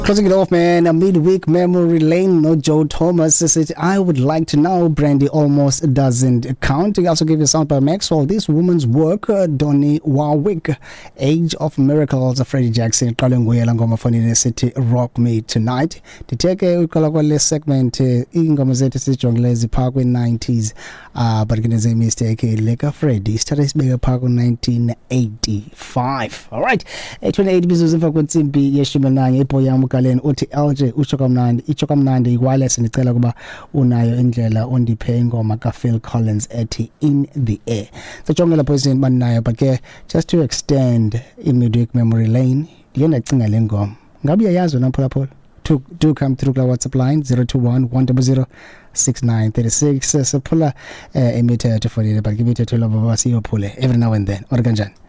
Closing it off, man, a midweek memory lane. No, Joe Thomas says, I would like to know, Brandy almost doesn't count. He also gave you a sound by Maxwell. This woman's work, Donny Warwick, Age of Miracles, Freddie Jackson, Kalungwela Ngoma Fonini City, Rock Me Tonight. To take a this segment, Ingoma Zeta Sijonglezi Park in 90s, but again, a mistake, Leka Freddie, started bigger Park in 1985. All right, 28 business in Fakunsimbi, Yeshimanang, Epoyam. Kalen uthi LJ uchokamnandi ichokamnandi wireless ngicela kuba unayo indlela ondiphe ingoma ka Phil Collins ethi In the Air. So jongela poison banayo but ke just to extend in midweek memory lane yena cinga le ngoma ngabe uyayazi wena phulaphula do come through la WhatsApp line 021 100 6936 sephula emithetho for but give it to lo baba siyophule every now and then or kanjani.